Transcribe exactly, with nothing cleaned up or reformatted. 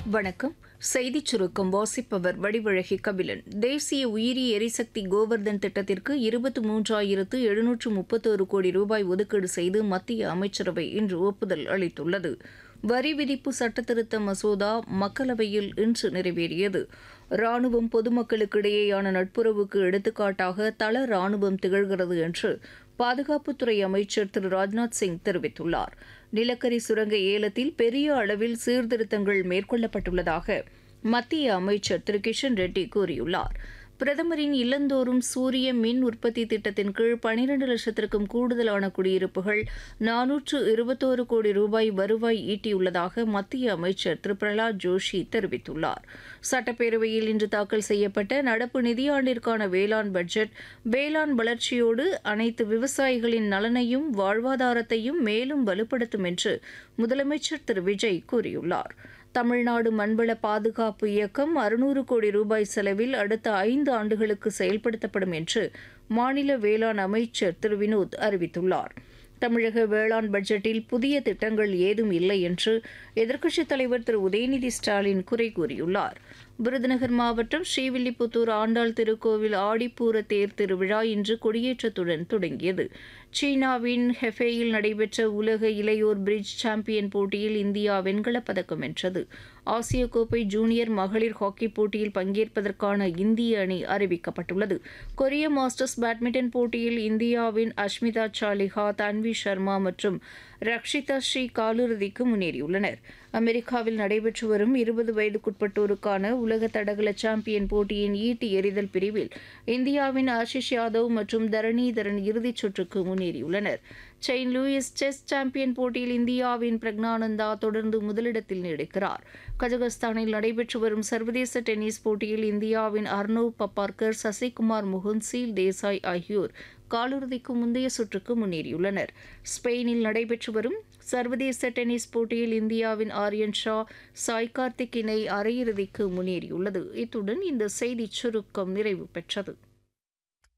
வணக்கம். செய்திச் சுருக்கம் வாசிப்பவர் வடிவழகி கபிலன். தேசிய உயிரி எரிசக்தி கோவர்தன் திட்டத்திற்கு இருபத்து மூன்றாயிரத்து எழுநூற்று முப்பத்தோரு கோடி ரூபாய் ஒதுக்கீடு செய்து மத்திய அமைச்சரவை இன்று ஒப்புதல் அளித்துள்ளது. வரி விதிப்பு சட்டத்திருத்த மசோதா மக்களவையில் இன்று நிறைவேறியது. ராணுவம் பொதுமக்களுக்கிடையேயான நட்புறவுக்கு எடுத்துக்காட்டாக தள ராணுவம் திகழ்கிறது என்று பாதுகாப்புத்துறை அமைச்சர் திரு ராஜ்நாத் சிங் தெரிவித்துள்ளார். நிலக்கரி சுரங்க ஏலத்தில் பெரிய அளவில் சீர்திருத்தங்கள் மேற்கொள்ளப்பட்டுள்ளதாக மத்திய அமைச்சர் திரு கிஷன் ரெட்டி கூறியுள்ளார். பிரதமரின் இல்லந்தோறும் சூரிய மின் உற்பத்தி திட்டத்தின் கீழ் பனிரண்டு லட்சத்திற்கும் கூடுதலான குடியிருப்புகள் நானூற்று இருபத்தோரு கோடி ரூபாய் வருவாய் ஈட்டியுள்ளதாக மத்திய அமைச்சர் திரு பிரகலாத் ஜோஷி தெரிவித்துள்ளார். சட்டப்பேரவையில் இன்று தாக்கல் செய்யப்பட்ட நடப்பு நிதியாண்டிற்கான வேளாண் பட்ஜெட் வேளாண் வளர்ச்சியோடு அனைத்து விவசாயிகளின் நலனையும் வாழ்வாதாரத்தையும் மேலும் வலுப்படுத்தும் என்று முதலமைச்சர் திரு விஜய் கூறியுள்ளார். தமிழ்நாடு மண்வள பாதுகாப்பு இயக்கம் அறுநூறு கோடி ரூபாய் செலவில் அடுத்த ஐந்து ஆண்டுகளுக்கு செயல்படுத்தப்படும் என்று மாநில வேளாண் அமைச்சர் திரு வினோத் அறிவித்துள்ளார். தமிழக வேளாண் பட்ஜெட்டில் புதிய திட்டங்கள் ஏதும் இல்லை என்று எதிர்க்கட்சித் தலைவர் திரு உதயநிதி ஸ்டாலின் குறை கூறியுள்ளார். விருதுநகர் மாவட்டம் ஸ்ரீவில்லிபுத்தூர் ஆண்டாள் திருக்கோவில் ஆடிப்பூர தேர் திருவிழா இன்று கொடியேற்றத்துடன் தொடங்கியது. சீனாவின் ஹெஃபேயில் நடைபெற்ற உலக இளையோர் பிரிட்ஜ் சாம்பியன் போட்டியில் இந்தியா வெண்கலப் பதக்கம் வென்றது. ஆசிய கோப்பை ஜூனியர் மகளிர் ஹாக்கி போட்டியில் பங்கேற்பதற்கான இந்திய அணி அறிவிக்கப்பட்டுள்ளது. கொரிய மாஸ்டர்ஸ் பேட்மிண்டன் போட்டியில் இந்தியாவின் அஷ்மிதா சாலிஹா, தன்வி சர்மா மற்றும் ரக்ஷிதா ஸ்ரீ காலிறுதிக்கு முன்னேறியுள்ளனர். அமெரிக்காவில் நடைபெற்று வரும் இருபது வயதுக்குட்பட்டோருக்கான உலக தடகள சாம்பியன் போட்டியின் ஈட்டி எறிதல் பிரிவில் இந்தியாவின் ஆஷிஷ் யாதவ் மற்றும் தரணிதரன் இறுதிச் சுற்றுக்கு முன்னேறியுள்ளனர். செயின்ட் லூயிஸ் செஸ் சாம்பியன் போட்டியில் இந்தியாவின் பிரக்னானந்தா தொடர்ந்து முதலிடத்தில் நீடிக்கிறார். கஜகஸ்தானில் நடைபெற்று வரும் சர்வதேச டென்னிஸ் போட்டியில் இந்தியாவின் அர்னவ் பப்பார்கர், சசிகுமார் முகுந்த், சீல் தேசாய் ஆகியோர் காலிறுதிக்கு முந்தைய சுற்றுக்கு முன்னேறியுள்ளனர். ஸ்பெயினில் நடைபெற்று வரும் சர்வதேச டென்னிஸ் போட்டியில் இந்தியாவின் ஆரியன் ஷா, சாய் கார்த்திக் இணை அரையிறுதிக்கு முன்னேறியுள்ளது. இத்துடன் இந்த செய்திச் சுருக்கம் நிறைவு பெற்றது.